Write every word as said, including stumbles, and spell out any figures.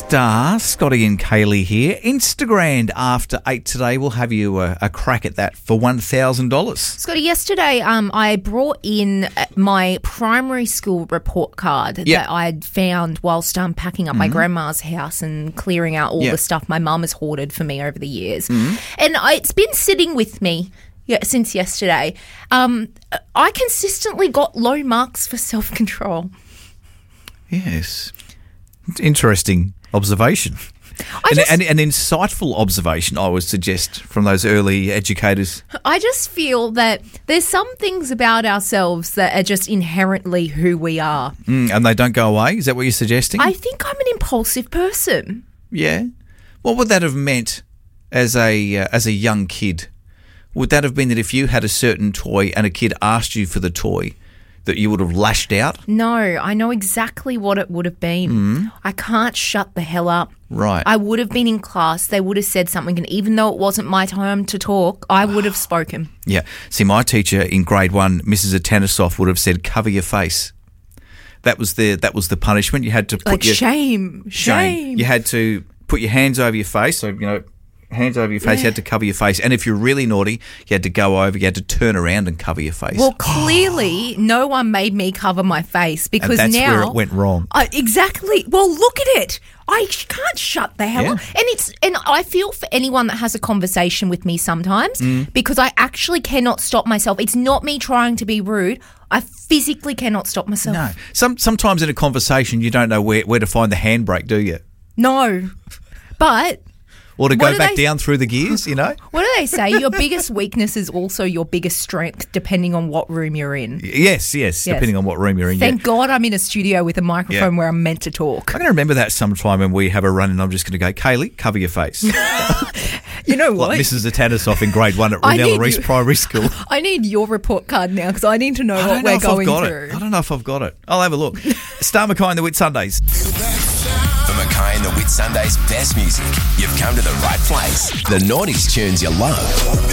Star, Scotty and Kaylee here. Instagram after eight today. We'll have you a, a crack at that for one thousand dollars. Scotty, yesterday um, I brought in my primary school report card Yep. that I'd found whilst um, packing up my grandma's house and clearing out all Yep. the stuff my mum has hoarded for me over the years. And I, it's been sitting with me yeah, since yesterday. Um, I consistently got low marks for self-control. Yes. Interesting observation. I An, just, an, an insightful observation, I would suggest, from those early educators. I just feel that there's some things about ourselves that are just inherently who we are. Mm, and they don't go away? Is that what you're suggesting? I think I'm an impulsive person. Yeah. What would that have meant as a uh, as a young kid? Would that have been that if you had a certain toy and a kid asked you for the toy, that you would have lashed out? No, I know exactly what it would have been. I can't shut the hell up. Right. I would have been in class. They would have said something, and even though it wasn't my time to talk, I would have spoken. Yeah. See, my teacher in grade one, Missus Atanasoff, would have said, "Cover your face." That was the that was the punishment. You had to put Like your shame, shame. You had to put your hands over your face. So, you know, hands over your face. You had to cover your face. And if you're really naughty, you had to go over. You had to turn around and cover your face. Well, clearly, no one made me cover my face because and that's now where it went wrong. I, exactly. Well, look at it. I sh- can't shut the hell Yeah. up. And it's and I feel for anyone that has a conversation with me sometimes because I actually cannot stop myself. It's not me trying to be rude. I physically cannot stop myself. No. Some sometimes in a conversation, you don't know where, where to find the handbrake, do you? No. But Or to What go do back they- down through the gears, you know? what do they say? Your biggest weakness is also your biggest strength, depending on what room you're in. Yes, yes, Yes. depending on what room you're in. Thank yeah. God I'm in a studio with a microphone Yeah. where I'm meant to talk. I'm going to remember that sometime when we have a run and I'm just going to go, "Kaylee, cover your face." You know what? Like Missus Atanasoff in grade one at I Renella need Reese you- Primary School. I need your report card now because I need to know I what don't know we're if going I've got through. it. I don't know if I've got it. I'll have a look. Star Mackay and the Whit Sundays. For Mackay and the Whit Sunday's best music, you've come to the right place. The noughties tunes you love.